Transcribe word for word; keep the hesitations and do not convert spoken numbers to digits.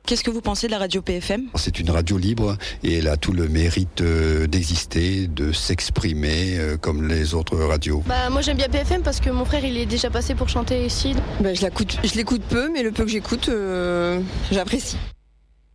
Qu'est-ce que vous pensez de la radio P F M ? C'est une radio libre et elle a tout le mérite d'exister, de s'exprimer comme les autres radios. Bah, moi j'aime bien P F M parce que mon frère il est déjà passé pour chanter ici. Bah, je l'écoute, je l'écoute peu, mais le peu que j'écoute, euh, j'apprécie.